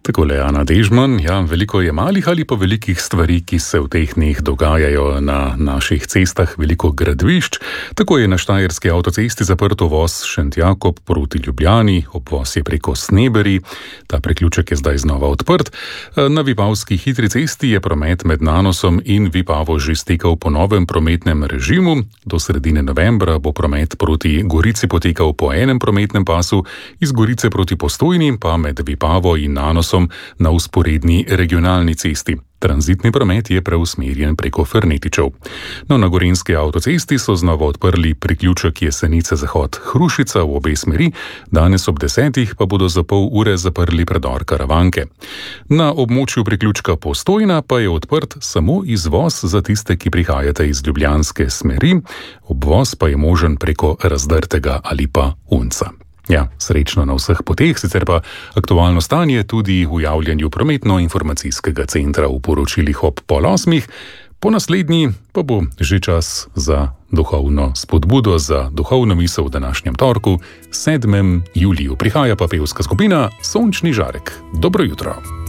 Takole, Ana Dežman, veliko je malih ali pa velikih stvari, ki se v teh dneh dogajajo na naših cestah, veliko gradbišč. Tako je na štajerski avtocesti zaprto voz Šentjakob proti Ljubljani, obvoz je preko Sneberi, ta priključek je zdaj znova odprt. Na Vipavski hitri cesti je promet med Nanosom in Vipavo že stekal po novem prometnem režimu. Do sredine novembra bo promet proti Gorici potekal po enem prometnem pasu, iz Gorice proti Postojni pa med Vipavo in Nanosom na vzporedni regionalni cesti. Tranzitni promet je preusmerjen preko Fernetičev. No, na gorenjski avtocesti so znova odprli priključek Jesenice Zahod Hrušica v obe smeri, danes ob 10 pa bodo za pol ure zaprli predor Karavanke. Na območju priključka Postojna pa je odprt samo izvoz za tiste, ki prihajate iz ljubljanske smeri, obvoz pa je možen preko Razdrtega ali pa Unca. Srečno na vseh poteh, sicer pa aktualno stanje tudi v javljanju prometno-informacijskega centra v poročilih ob 7:30, po naslednji pa bo že čas za duhovno spodbudo, za duhovno misel v današnjem torku, 7. juliju. Prihaja pa pevska skupina Sončni žarek. Dobro jutro.